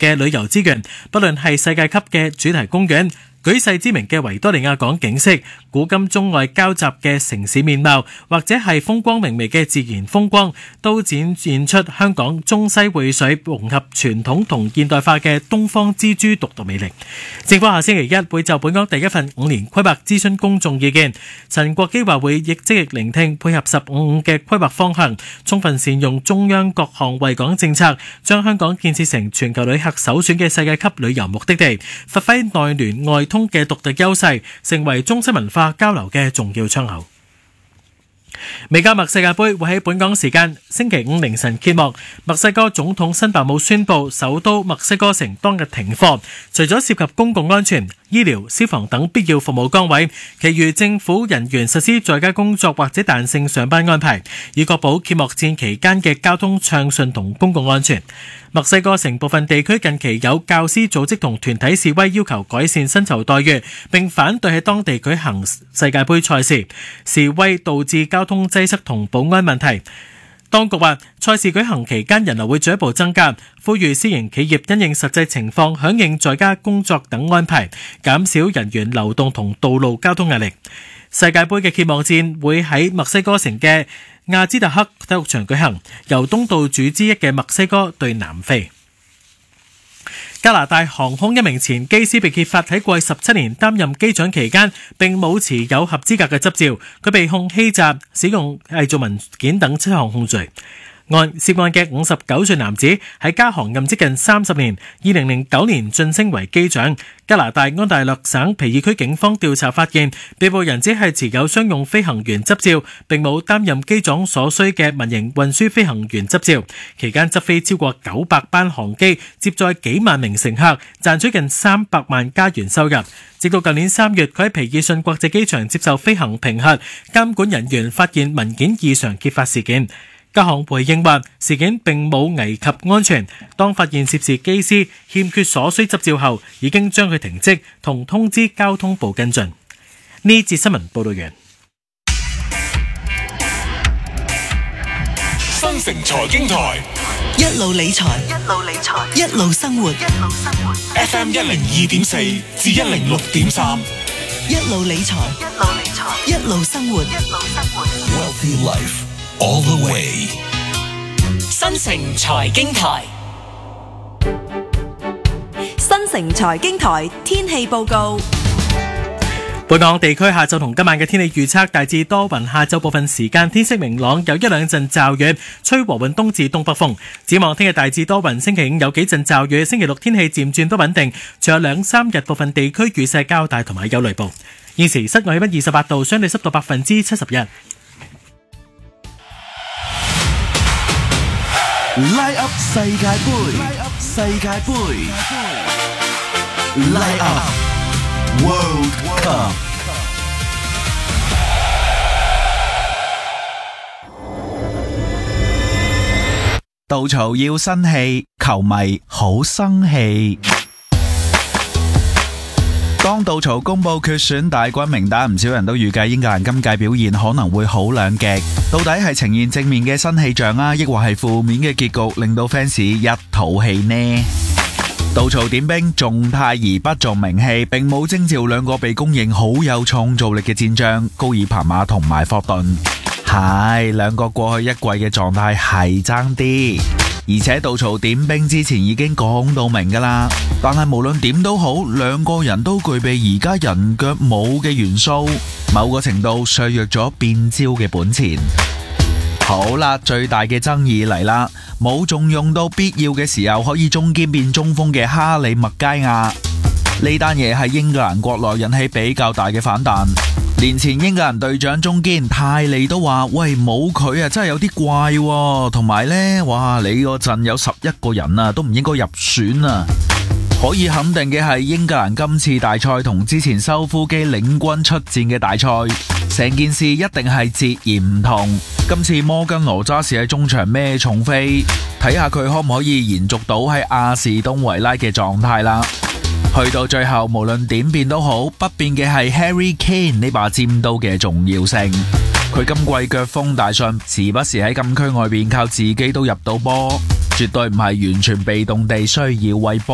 嘅旅遊資源，不論係世界級嘅主題公園、舉世知名嘅維多利亞港景色、古今中外交集嘅城市面貌，或者係風光明媚嘅自然風光，都展現出香港中西匯水融合傳統同現代化嘅東方之珠獨特魅力。政府下星期一會就本港第一份5年規劃諮詢公眾意見。陳國基話會亦積極聆聽，配合15嘅規劃方向，充分善用中央各項惠港政策，將香港建設成全球旅客首選嘅世界級旅遊目的地，發揮內聯外通嘅獨特優勢，成為中西文化交流嘅重要窗口。美加墨世界盃會喺本港時間星期五凌晨揭幕。墨西哥總統辛伯姆宣布首都墨西哥城當日停課，除咗涉及公共安全、醫療、消防等必要服務崗位，其餘政府人員實施在家工作或者彈性上班安排，以確保揭幕戰期間嘅交通暢順同公共安全。墨西哥城部分地區近期有教師組織同團體示威，要求改善薪酬待遇，並反對喺當地舉行世界盃賽事。示威導致交通擠塞同保安問題。當局話，賽事舉行期間人流會進一步增加，呼籲私營企業因應實際情況響應在家工作等安排，減少人員流動同道路交通壓力。世界盃嘅揭幕戰會喺墨西哥城嘅亞茲特克體育場舉行，由東道主之一嘅墨西哥對南非。加拿大航空一名前機師被揭發喺過去17年擔任機長期間並冇持有合資格嘅執照，佢被控欺詐、使用偽造文件等7項控罪。涉案嘅59歲男子喺加航任職近30年，2009年晉升為機長。加拿大安大略省皮爾區警方調查發現，被捕人只係持有商用飛行員執照，並冇擔任機長所需嘅民營運輸飛行員執照。期間執飛超過900班航機，接載幾萬名乘客，賺取近300萬加元收入。直到舊年3月，佢喺皮爾遜國際機場接受飛行評核，監管人員發現文件異常揭發事件。加航回應話，事件並冇危及安全，當發現涉事機師欠缺所需執照後，已經將佢停職同通知交通部跟進。呢節新聞報道完。 新城財經台一路理財，一路生活。 FM 102.4至106.3， 一路理財，一路生活。 Wealthy Life all the way。 新城財經台， 新城財經台天氣報告。 本港地區下晝同今晚嘅天氣預測大致多雲，下晝部分時間天色明朗，有一兩陣驟雨，吹和緩東至東北風。展望聽日大致多雲，星期5有幾陣驟雨，星期6天氣漸轉不穩定，仲有2-3日部分地區雨勢較大同埋有雷暴。現時室外氣溫28度，相對濕度71%。 Light Up 世界盃，Light Up World Cup。 杜曹要新氣，球迷好生氣。當杜曹公布決選大軍名單，唔少人都預計英格蘭今屆表現可能會好兩極。到底係呈現正面嘅新氣象啊，抑或係負面嘅結局，令到 fans 一肚氣呢？杜曹點兵重態而不重名氣，並冇徵召兩個被公認好有創造力嘅戰將高爾彭馬同埋霍頓。係兩個過去一季嘅狀態係爭啲。而且杜曹點兵之前已經講到明㗎啦，但係無論點都好，兩個人都具備而家人腳冇嘅元素，某個程度削弱咗變招嘅本錢。好啦，最大嘅爭議嚟啦，冇重用到必要嘅時候可以中堅變中鋒嘅哈里麥佳亞。呢單嘢喺英格蘭國內引起比較大嘅反彈。年前英格蘭隊長中堅泰利都話：喂，冇佢啊，真係有啲怪喎。同埋呢，哇，你個陣有11個人啊，都唔應該入選啊。可以肯定嘅係，英格蘭今次大賽同之前修夫基領軍出戰嘅大賽，成件事一定係截然唔同。今次摩根羅渣士喺中場孭重飛，睇下佢可唔可以延續到喺亞士東維拉嘅狀態啦。去到最後，無論點變都好，不變嘅係 Harry Kane 呢把尖刀嘅重要性。佢今季腳風大順，時不時喺禁區外邊靠自己都入到波，絕對唔係完全被動地需要喂波。